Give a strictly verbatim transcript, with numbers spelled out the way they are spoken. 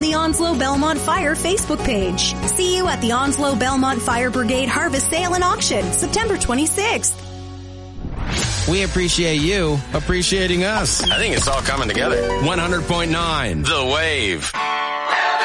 the Onslow Belmont Fire Facebook page. See you at the Onslow Belmont Fire Brigade Harvest Sale and Auction, September twenty-sixth. We appreciate you appreciating us. I think it's all coming together. one hundred point nine The Wave.